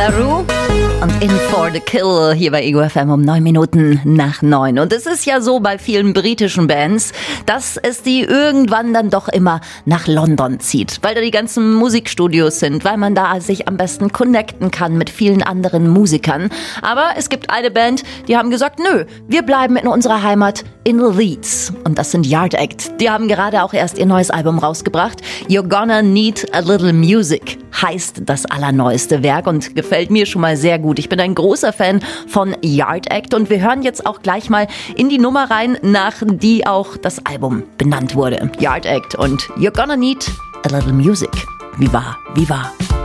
La Rue und In for the Kill hier bei Ego FM um 9 Minuten nach 9. Und es ist ja so bei vielen britischen Bands, dass es die irgendwann dann doch immer nach London zieht, weil da die ganzen Musikstudios sind, weil man da sich am besten connecten kann mit vielen anderen Musikern. Aber es gibt eine Band, die haben gesagt, nö, wir bleiben in unserer Heimat in Leeds. Und das sind Yard Act. Die haben gerade auch erst ihr neues Album rausgebracht. You're Gonna Need a Little Music heißt das allerneueste Werk und gefällt mir schon mal sehr gut. Ich bin ein großer Fan von Yard Act und wir hören jetzt auch gleich mal in die Nummer rein, nach die auch das Album benannt wurde. Yard Act und You're Gonna Need a Little Music. Wie wahr, wie wahr.